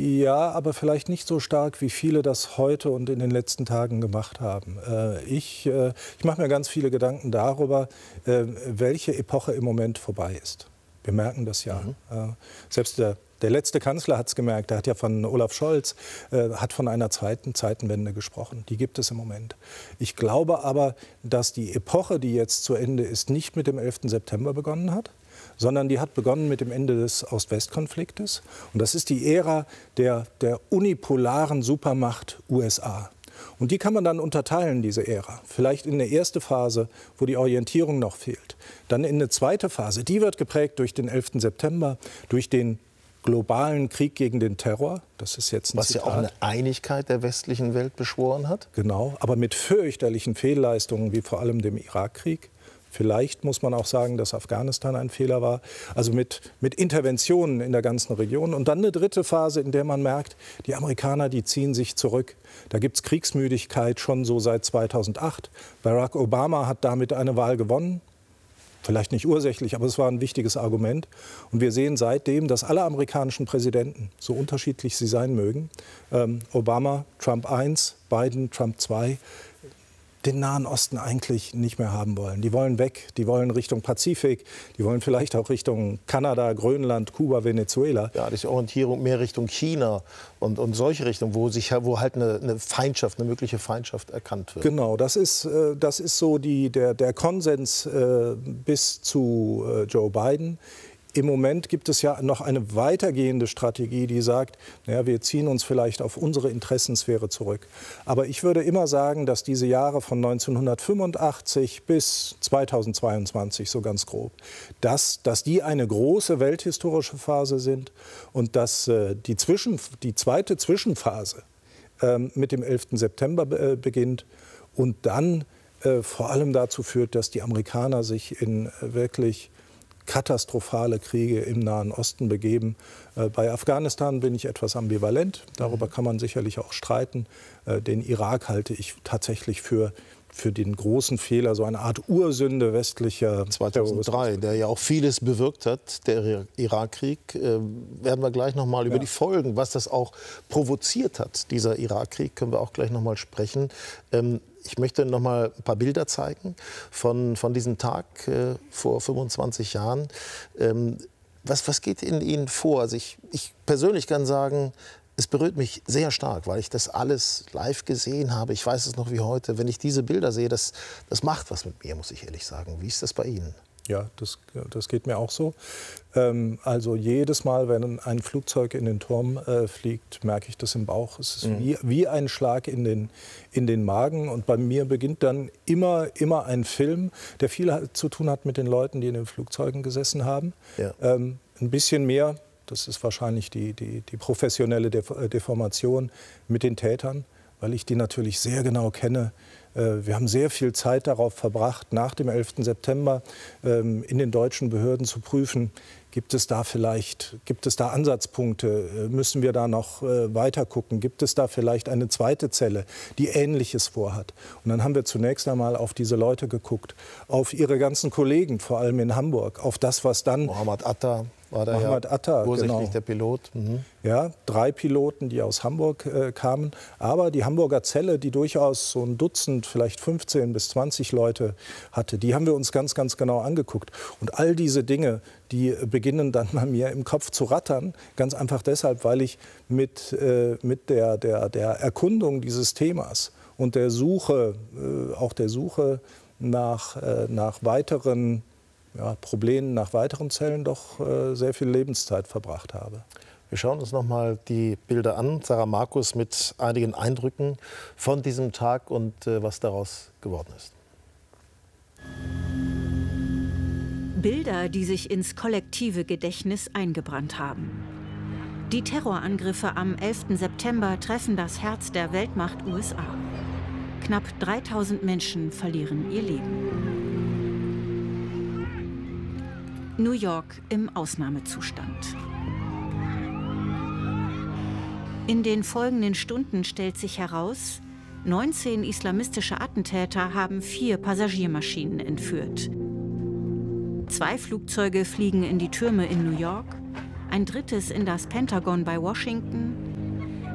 Ja, aber vielleicht nicht so stark, wie viele das heute und in den letzten Tagen gemacht haben. Ich mache mir ganz viele Gedanken darüber, welche Epoche im Moment vorbei ist. Wir merken das ja. Selbst der letzte Kanzler hat es gemerkt. Der hat ja von Olaf Scholz, hat von einer Zeitenwende gesprochen. Die gibt es im Moment. Ich glaube aber, dass die Epoche, die jetzt zu Ende ist, nicht mit dem 11. September begonnen hat, sondern die hat begonnen mit dem Ende des Ost-West-Konfliktes. Und das ist die Ära der unipolaren Supermacht USA. Und die kann man dann unterteilen, diese Ära. Vielleicht in eine erste Phase, wo die Orientierung noch fehlt. Dann in eine zweite Phase, die wird geprägt durch den 11. September, durch den globalen Krieg gegen den Terror. Das ist jetzt ein Was ja auch eine Einigkeit der westlichen Welt beschworen hat. Genau, aber mit fürchterlichen Fehlleistungen, wie vor allem dem Irakkrieg. Vielleicht muss man auch sagen, dass Afghanistan ein Fehler war. Also mit Interventionen in der ganzen Region. Und dann eine dritte Phase, in der man merkt, die Amerikaner, die ziehen sich zurück. Da gibt es Kriegsmüdigkeit schon so seit 2008. Barack Obama hat damit eine Wahl gewonnen. Vielleicht nicht ursächlich, aber es war ein wichtiges Argument. Und wir sehen seitdem, dass alle amerikanischen Präsidenten, so unterschiedlich sie sein mögen, Obama, Trump 1, Biden, Trump 2, den Nahen Osten eigentlich nicht mehr haben wollen. Die wollen weg, die wollen Richtung Pazifik, die wollen vielleicht auch Richtung Kanada, Grönland, Kuba, Venezuela. Ja, die Orientierung mehr Richtung China und solche Richtungen, wo halt eine Feindschaft, eine mögliche Feindschaft erkannt wird. Genau, das ist so der Konsens bis zu Joe Biden. Im Moment gibt es ja noch eine weitergehende Strategie, die sagt, naja, wir ziehen uns vielleicht auf unsere Interessensphäre zurück. Aber ich würde immer sagen, dass diese Jahre von 1985 bis 2022, so ganz grob, dass die eine große welthistorische Phase sind und dass die zweite Zwischenphase mit dem 11. September beginnt und dann vor allem dazu führt, dass die Amerikaner sich in wirklich katastrophale Kriege im Nahen Osten begeben. Bei Afghanistan bin ich etwas ambivalent. Darüber kann man sicherlich auch streiten. Den Irak halte ich tatsächlich für den großen Fehler, so eine Art Ursünde westlicher 2003, der ja auch vieles bewirkt hat, der Irakkrieg. Werden wir gleich noch mal über die Folgen, was das auch provoziert hat, dieser Irakkrieg, können wir auch gleich noch mal sprechen. Ich möchte noch mal ein paar Bilder zeigen von diesem Tag vor 25 Jahren. Was geht in Ihnen vor? Also ich persönlich kann sagen, es berührt mich sehr stark, weil ich das alles live gesehen habe. Ich weiß es noch wie heute. Wenn ich diese Bilder sehe, das macht was mit mir, muss ich ehrlich sagen. Wie ist das bei Ihnen? Ja, das geht mir auch so. Also jedes Mal, wenn ein Flugzeug in den Turm fliegt, merke ich das im Bauch. Es ist wie ein Schlag in den Magen. Und bei mir beginnt dann immer ein Film, der viel zu tun hat mit den Leuten, die in den Flugzeugen gesessen haben. Ja. Ein bisschen mehr, das ist wahrscheinlich die professionelle Deformation, mit den Tätern, weil ich die natürlich sehr genau kenne. Wir haben sehr viel Zeit darauf verbracht, nach dem 11. September in den deutschen Behörden zu prüfen, gibt es da Ansatzpunkte, müssen wir da noch weiter gucken, gibt es da vielleicht eine zweite Zelle, die Ähnliches vorhat. Und dann haben wir zunächst einmal auf diese Leute geguckt, auf ihre ganzen Kollegen, vor allem in Hamburg, auf das, was dann... Mohammed Atta war da genau. Der Pilot. Ja, 3 Piloten, die aus Hamburg kamen. Aber die Hamburger Zelle, die durchaus so ein Dutzend, vielleicht 15 bis 20 Leute hatte, die haben wir uns ganz genau angeguckt. Und all diese Dinge, die beginnen dann bei mir im Kopf zu rattern. Ganz einfach deshalb, weil ich mit der Erkundung dieses Themas und der Suche, auch der Suche nach weiteren Problemen, nach weiteren Zellen doch sehr viel Lebenszeit verbracht habe. Wir schauen uns noch mal die Bilder an. Sarah Markus mit einigen Eindrücken von diesem Tag und was daraus geworden ist. Bilder, die sich ins kollektive Gedächtnis eingebrannt haben. Die Terrorangriffe am 11. September treffen das Herz der Weltmacht USA. Knapp 3000 Menschen verlieren ihr Leben. New York im Ausnahmezustand. In den folgenden Stunden stellt sich heraus, 19 islamistische Attentäter haben 4 Passagiermaschinen entführt. 2 Flugzeuge fliegen in die Türme in New York, ein drittes in das Pentagon bei Washington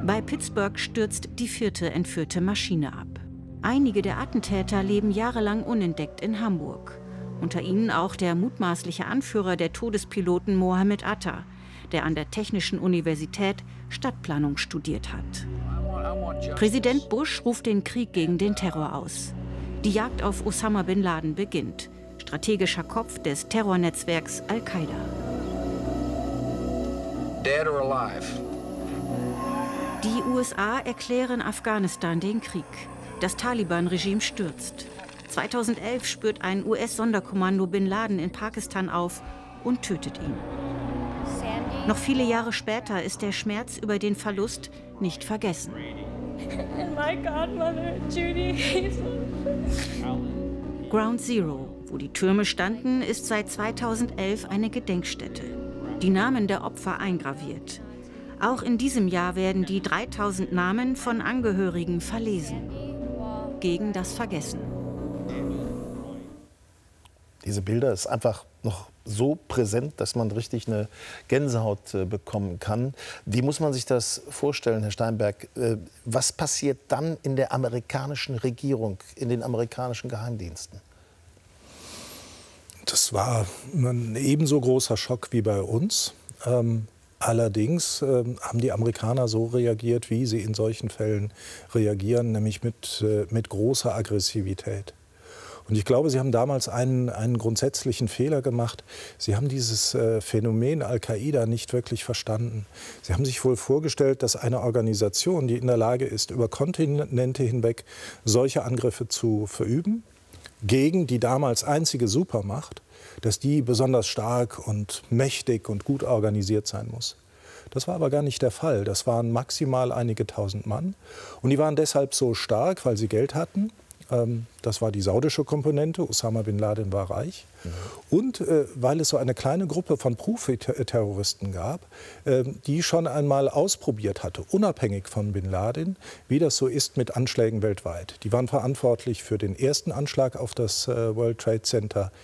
Bei Pittsburgh stürzt die 4. entführte Maschine ab. Einige der Attentäter leben jahrelang unentdeckt in Hamburg. Unter ihnen auch der mutmaßliche Anführer der Todespiloten Mohammed Atta, der an der Technischen Universität Stadtplanung studiert hat. Präsident Bush ruft den Krieg gegen den Terror aus. Die Jagd auf Osama bin Laden beginnt, strategischer Kopf des Terrornetzwerks Al-Qaida. Dead or alive. Die USA erklären Afghanistan den Krieg. Das Taliban-Regime stürzt. 2011 spürt ein US-Sonderkommando Bin Laden in Pakistan auf und tötet ihn. Noch viele Jahre später ist der Schmerz über den Verlust nicht vergessen. Ground Zero, wo die Türme standen, ist seit 2011 eine Gedenkstätte. Die Namen der Opfer eingraviert. Auch in diesem Jahr werden die 3000 Namen von Angehörigen verlesen. Gegen das Vergessen. Diese Bilder ist einfach noch so präsent, dass man richtig eine Gänsehaut bekommen kann. Wie muss man sich das vorstellen, Herr Steinberg? Was passiert dann in der amerikanischen Regierung, in den amerikanischen Geheimdiensten? Das war ein ebenso großer Schock wie bei uns. Allerdings haben die Amerikaner so reagiert, wie sie in solchen Fällen reagieren, nämlich mit großer Aggressivität. Und ich glaube, sie haben damals einen grundsätzlichen Fehler gemacht. Sie haben dieses Phänomen Al-Qaida nicht wirklich verstanden. Sie haben sich wohl vorgestellt, dass eine Organisation, die in der Lage ist, über Kontinente hinweg solche Angriffe zu verüben, gegen die damals einzige Supermacht, dass die besonders stark und mächtig und gut organisiert sein muss. Das war aber gar nicht der Fall. Das waren maximal einige tausend Mann. Und die waren deshalb so stark, weil sie Geld hatten. Das war die saudische Komponente. Osama bin Laden war reich. Und weil es so eine kleine Gruppe von Profi-Terroristen gab, die schon einmal ausprobiert hatte, unabhängig von bin Laden, wie das so ist mit Anschlägen weltweit. Die waren verantwortlich für den ersten Anschlag auf das World Trade Center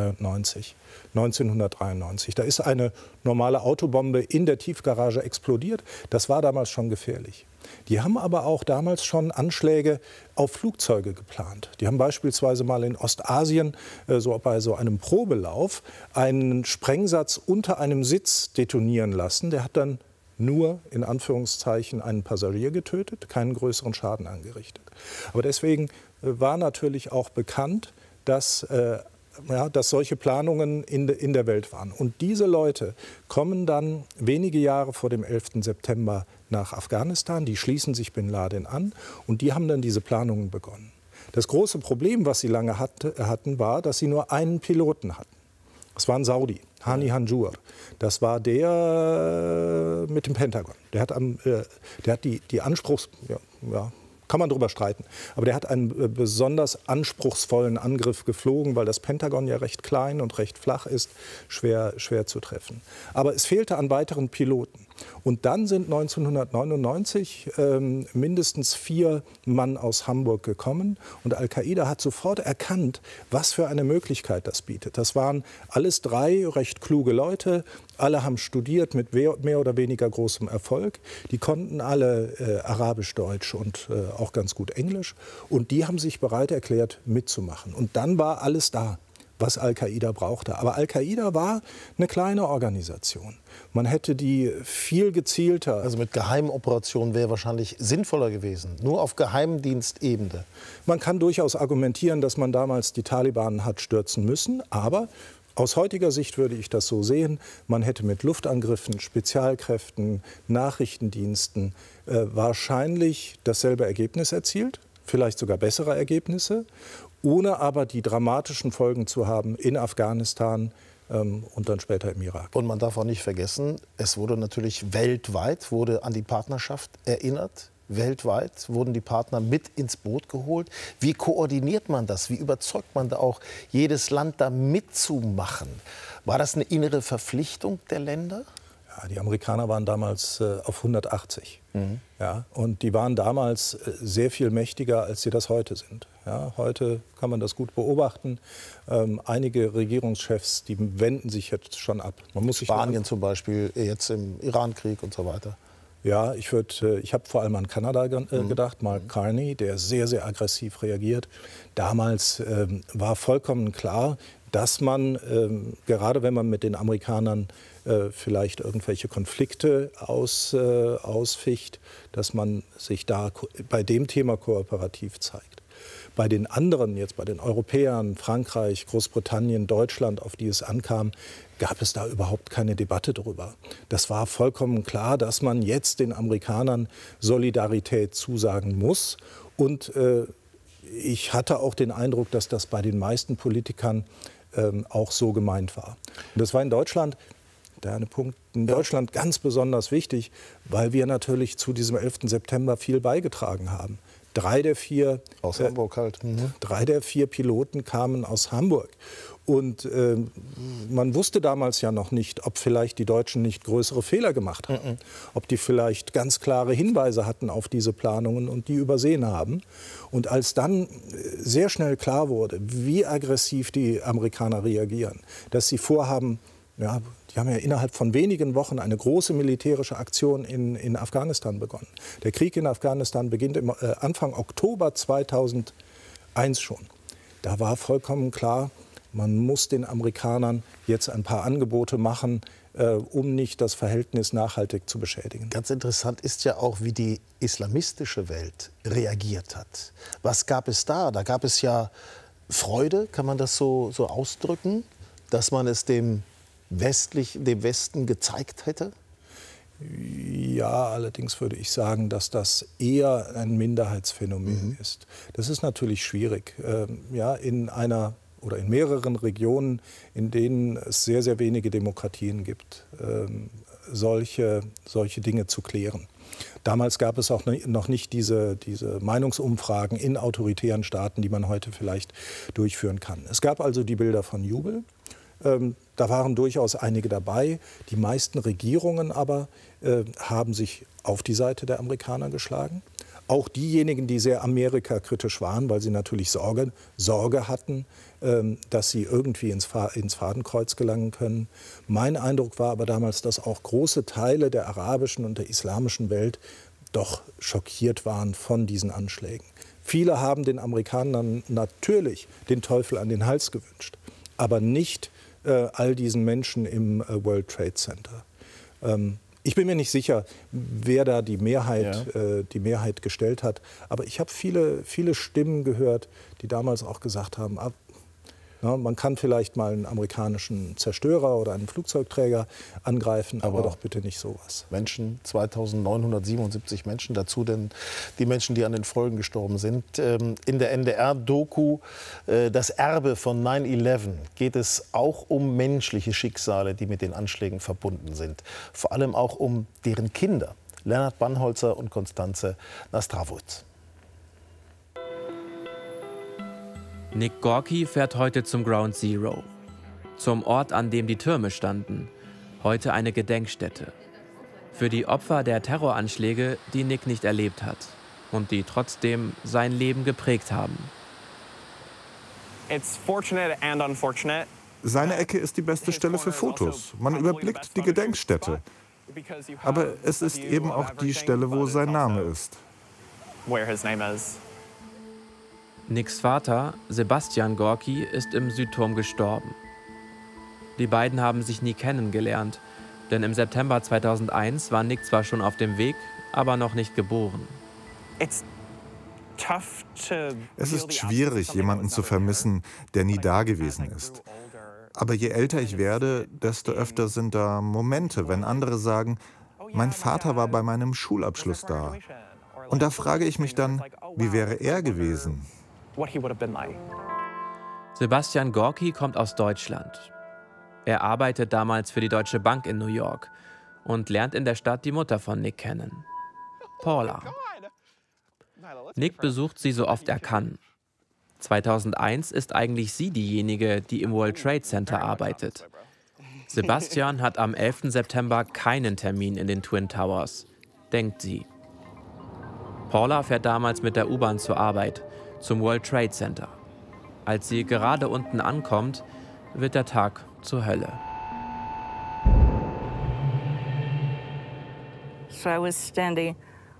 1993. Da ist eine normale Autobombe in der Tiefgarage explodiert. Das war damals schon gefährlich. Die haben aber auch damals schon Anschläge auf Flugzeuge geplant. Die haben beispielsweise mal in Ostasien, so bei so einem Probelauf, einen Sprengsatz unter einem Sitz detonieren lassen. Der hat dann nur, in Anführungszeichen, einen Passagier getötet, keinen größeren Schaden angerichtet. Aber deswegen war natürlich auch bekannt, dass solche Planungen in der Welt waren. Und diese Leute kommen dann wenige Jahre vor dem 11. September nach Afghanistan, die schließen sich Bin Laden an und die haben dann diese Planungen begonnen. Das große Problem, was sie lange hatten, war, dass sie nur einen Piloten hatten. Das war ein Saudi, Hani Hanjour. Das war der mit dem Pentagon. Der hat die Anspruchs... kann man drüber streiten. Aber der hat einen besonders anspruchsvollen Angriff geflogen, weil das Pentagon ja recht klein und recht flach ist, schwer zu treffen. Aber es fehlte an weiteren Piloten. Und dann sind 1999 mindestens 4 Mann aus Hamburg gekommen. Und Al-Qaida hat sofort erkannt, was für eine Möglichkeit das bietet. Das waren alles 3 recht kluge Leute. Alle haben studiert mit mehr oder weniger großem Erfolg. Die konnten alle Arabisch, Deutsch und auch ganz gut Englisch. Und die haben sich bereit erklärt, mitzumachen. Und dann war alles da, was Al-Qaida brauchte. Aber Al-Qaida war eine kleine Organisation. Man hätte die viel gezielter... Also mit Geheimoperationen wäre wahrscheinlich sinnvoller gewesen. Nur auf Geheimdienstebene. Man kann durchaus argumentieren, dass man damals die Taliban hat stürzen müssen. Aber aus heutiger Sicht würde ich das so sehen, man hätte mit Luftangriffen, Spezialkräften, Nachrichtendiensten wahrscheinlich dasselbe Ergebnis erzielt, vielleicht sogar bessere Ergebnisse, ohne aber die dramatischen Folgen zu haben in Afghanistan und dann später im Irak. Und man darf auch nicht vergessen, es wurde natürlich weltweit an die Partnerschaft erinnert. Weltweit wurden die Partner mit ins Boot geholt. Wie koordiniert man das? Wie überzeugt man da auch jedes Land, da mitzumachen? War das eine innere Verpflichtung der Länder? Ja, die Amerikaner waren damals auf 180. Ja, und die waren damals sehr viel mächtiger, als sie das heute sind. Ja, heute kann man das gut beobachten. Einige Regierungschefs, die wenden sich jetzt schon ab. Man muss sich Spanien zum Beispiel, jetzt im Irankrieg und so weiter. Ja, ich habe vor allem an Kanada gedacht, Mark Carney, der sehr, sehr aggressiv reagiert. Damals war vollkommen klar, dass man, gerade wenn man mit den Amerikanern vielleicht irgendwelche Konflikte ausficht, dass man sich da bei dem Thema kooperativ zeigt. Bei den anderen, jetzt bei den Europäern, Frankreich, Großbritannien, Deutschland, auf die es ankam, gab es da überhaupt keine Debatte drüber. Das war vollkommen klar, dass man jetzt den Amerikanern Solidarität zusagen muss. Und ich hatte auch den Eindruck, dass das bei den meisten Politikern auch so gemeint war. Und das war in Deutschland, der eine Punkt, in Deutschland ganz besonders wichtig, weil wir natürlich zu diesem 11. September viel beigetragen haben. 3 der 4 aus Hamburg halt. 3 der 4 Piloten kamen aus Hamburg. Und man wusste damals ja noch nicht, ob vielleicht die Deutschen nicht größere Fehler gemacht haben. Ob die vielleicht ganz klare Hinweise hatten auf diese Planungen und die übersehen haben. Und als dann sehr schnell klar wurde, wie aggressiv die Amerikaner reagieren, dass sie vorhaben, ja, die haben ja innerhalb von wenigen Wochen eine große militärische Aktion in Afghanistan begonnen. Der Krieg in Afghanistan beginnt Anfang Oktober 2001 schon. Da war vollkommen klar, man muss den Amerikanern jetzt ein paar Angebote machen, um nicht das Verhältnis nachhaltig zu beschädigen. Ganz interessant ist ja auch, wie die islamistische Welt reagiert hat. Was gab es da? Da gab es ja Freude, kann man das so ausdrücken, dass man es dem Westen gezeigt hätte? Ja, allerdings würde ich sagen, dass das eher ein Minderheitsphänomen ist. Das ist natürlich schwierig. Ja, in mehreren Regionen, in denen es sehr, sehr wenige Demokratien gibt, solche Dinge zu klären. Damals gab es auch noch nicht diese Meinungsumfragen in autoritären Staaten, die man heute vielleicht durchführen kann. Es gab also die Bilder von Jubel. Da waren durchaus einige dabei. Die meisten Regierungen aber haben sich auf die Seite der Amerikaner geschlagen. Auch diejenigen, die sehr amerikakritisch waren, weil sie natürlich Sorge hatten, dass sie irgendwie ins Fadenkreuz gelangen können. Mein Eindruck war aber damals, dass auch große Teile der arabischen und der islamischen Welt doch schockiert waren von diesen Anschlägen. Viele haben den Amerikanern natürlich den Teufel an den Hals gewünscht, aber nicht all diesen Menschen im World Trade Center. Ich bin mir nicht sicher, wer da die Mehrheit gestellt hat. Aber ich habe viele Stimmen gehört, die damals auch gesagt haben, man kann vielleicht mal einen amerikanischen Zerstörer oder einen Flugzeugträger angreifen, aber doch bitte nicht sowas. Menschen, 2977 Menschen, dazu denn die Menschen, die an den Folgen gestorben sind. In der NDR-Doku Das Erbe von 9/11 geht es auch um menschliche Schicksale, die mit den Anschlägen verbunden sind. Vor allem auch um deren Kinder, Lennart Bannholzer und Constanze Nastravud. Nick Gorky fährt heute zum Ground Zero, zum Ort, an dem die Türme standen, heute eine Gedenkstätte. Für die Opfer der Terroranschläge, die Nick nicht erlebt hat und die trotzdem sein Leben geprägt haben. Seine Ecke ist die beste Stelle für Fotos. Man überblickt die Gedenkstätte. Aber es ist eben auch die Stelle, wo sein Name ist. Nicks Vater, Sebastian Gorky, ist im Südturm gestorben. Die beiden haben sich nie kennengelernt, denn im September 2001 war Nick zwar schon auf dem Weg, aber noch nicht geboren. Es ist schwierig, jemanden zu vermissen, der nie da gewesen ist. Aber je älter ich werde, desto öfter sind da Momente, wenn andere sagen, mein Vater war bei meinem Schulabschluss da. Und da frage ich mich dann, wie wäre er gewesen? Sebastian Gorky kommt aus Deutschland. Er arbeitet damals für die Deutsche Bank in New York und lernt in der Stadt die Mutter von Nick kennen, Paula. Nick besucht sie so oft er kann. 2001 ist eigentlich sie diejenige, die im World Trade Center arbeitet. Sebastian hat am 11. September keinen Termin in den Twin Towers, denkt sie. Paula fährt damals mit der U-Bahn zur Arbeit, zum World Trade Center. Als sie gerade unten ankommt, wird der Tag zur Hölle. I was standing